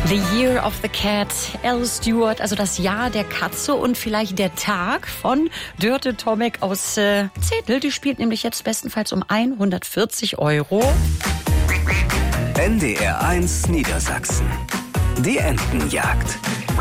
The Year of the Cat, Al Stewart, also das Jahr der Katze und vielleicht der Tag von Dörte Tomek aus Zetel. Die spielt nämlich jetzt bestenfalls um 140 €. NDR 1 Niedersachsen. Die Entenjagd.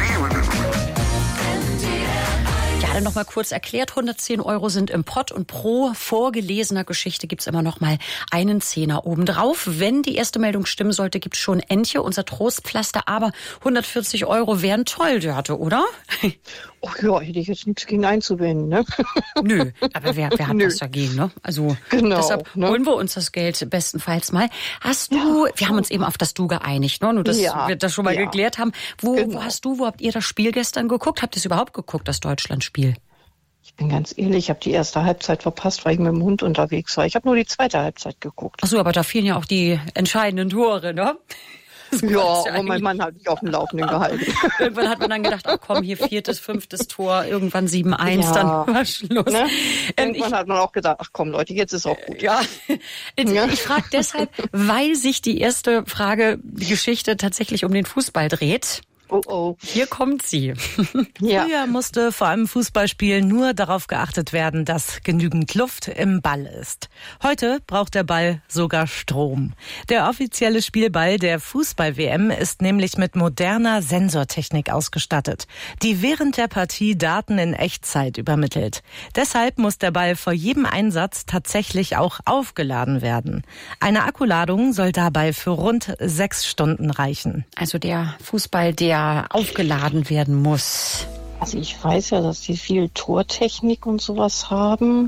Ja, dann noch mal kurz erklärt, 110 € sind im Pott und pro vorgelesener Geschichte gibt's immer noch mal einen Zehner obendrauf. Wenn die erste Meldung stimmen sollte, gibt's schon Entje, unser Trostpflaster, aber 140 € wären toll, Dörte, oder? Oh ja, hätte ich jetzt nichts gegen einzuwenden, ne? Nö, aber wer hat was dagegen, ne? Also genau, deshalb holen wir uns das Geld bestenfalls mal. Hast du, wir haben uns eben auf das Du geeinigt, ne? Nur, dass wir das schon mal geklärt haben. Wo habt ihr das Spiel gestern geguckt? Habt ihr es überhaupt geguckt, das Deutschlandspiel? Ich bin ganz ehrlich, ich habe die erste Halbzeit verpasst, weil ich mit dem Hund unterwegs war. Ich habe nur die zweite Halbzeit geguckt. Ach so, aber da fielen ja auch die entscheidenden Tore, ne? Ja, aber mein Mann hat mich auf dem Laufenden gehalten. Irgendwann hat man dann gedacht, ach komm, hier 4., 5. Tor, irgendwann 7-1, dann war Schluss. Ne? Irgendwann hat man auch gedacht, ach komm Leute, jetzt ist auch gut. Ja, ich frage deshalb, weil sich die erste Frage, die Geschichte tatsächlich um den Fußball dreht. Oh. Hier kommt sie. Ja. Früher musste vor einem Fußballspiel nur darauf geachtet werden, dass genügend Luft im Ball ist. Heute braucht der Ball sogar Strom. Der offizielle Spielball der Fußball-WM ist nämlich mit moderner Sensortechnik ausgestattet, die während der Partie Daten in Echtzeit übermittelt. Deshalb muss der Ball vor jedem Einsatz tatsächlich auch aufgeladen werden. Eine Akkuladung soll dabei für rund 6 Stunden reichen. Also der Fußball, der aufgeladen werden muss. Also ich weiß ja, dass die viel Tortechnik und sowas haben.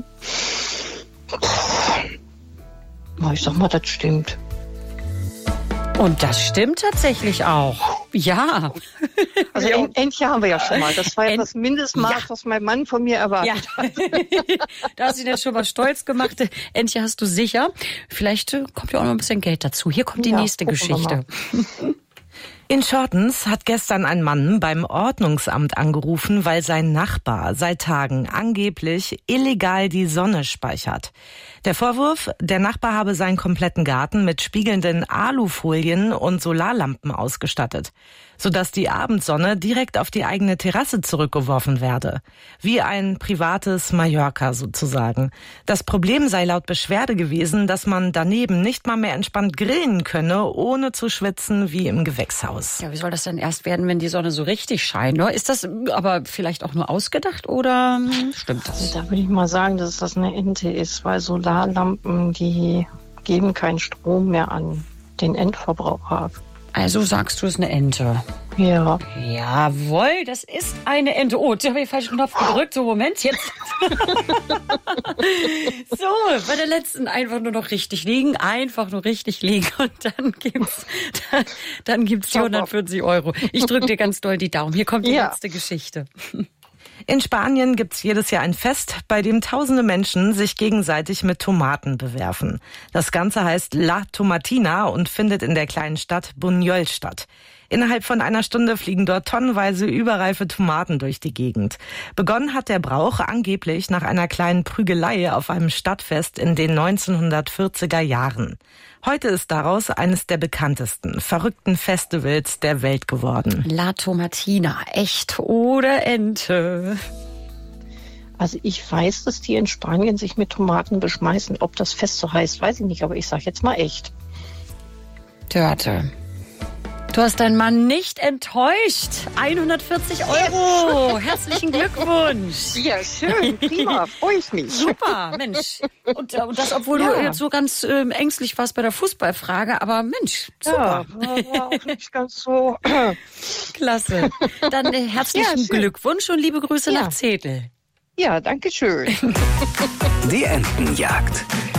Ich sag mal, das stimmt. Und das stimmt tatsächlich auch. Ja. Also Entje haben wir ja schon mal. Das war ja das Mindestmaß, was mein Mann von mir erwartet hat. Da hast du dich jetzt schon mal stolz gemacht. Entje hast du sicher. Vielleicht kommt ja auch noch ein bisschen Geld dazu. Hier kommt die nächste Geschichte. In Schortens hat gestern ein Mann beim Ordnungsamt angerufen, weil sein Nachbar seit Tagen angeblich illegal die Sonne speichert. Der Vorwurf, der Nachbar habe seinen kompletten Garten mit spiegelnden Alufolien und Solarlampen ausgestattet, sodass die Abendsonne direkt auf die eigene Terrasse zurückgeworfen werde. Wie ein privates Mallorca sozusagen. Das Problem sei laut Beschwerde gewesen, dass man daneben nicht mal mehr entspannt grillen könne, ohne zu schwitzen wie im Gewächshaus. Ja, wie soll das denn erst werden, wenn die Sonne so richtig scheint? Ne? Ist das aber vielleicht auch nur ausgedacht oder stimmt das? Da würde ich mal sagen, dass das eine Ente ist, weil Solarlampen, die geben keinen Strom mehr an den Endverbraucher. Also sagst du, es ist eine Ente. Ja. Jawohl, das ist eine Ente. Oh, jetzt habe ich den falschen Knopf gedrückt. So, Moment, jetzt. So, bei der letzten einfach nur noch richtig liegen. Einfach nur richtig liegen. Und dann gibt's die 140 €. Ich drücke dir ganz doll die Daumen. Hier kommt die letzte Geschichte. In Spanien gibt's jedes Jahr ein Fest, bei dem tausende Menschen sich gegenseitig mit Tomaten bewerfen. Das Ganze heißt La Tomatina und findet in der kleinen Stadt Buñol statt. Innerhalb von einer Stunde fliegen dort tonnenweise überreife Tomaten durch die Gegend. Begonnen hat der Brauch angeblich nach einer kleinen Prügelei auf einem Stadtfest in den 1940er Jahren. Heute ist daraus eines der bekanntesten, verrückten Festivals der Welt geworden. La Tomatina, echt oder Ente? Also ich weiß, dass die in Spanien sich mit Tomaten beschmeißen. Ob das Fest so heißt, weiß ich nicht, aber ich sag jetzt mal echt. Dörte, du hast deinen Mann nicht enttäuscht. 140 €. Herzlichen Glückwunsch. Ja, schön, prima, freue ich mich. Super, Mensch. Und das, obwohl du jetzt so ganz ängstlich warst bei der Fußballfrage, aber Mensch, super. Ja, war auch nicht ganz so. Klasse. Dann herzlichen Glückwunsch und liebe Grüße nach Zetel. Ja, danke schön. Die Entenjagd.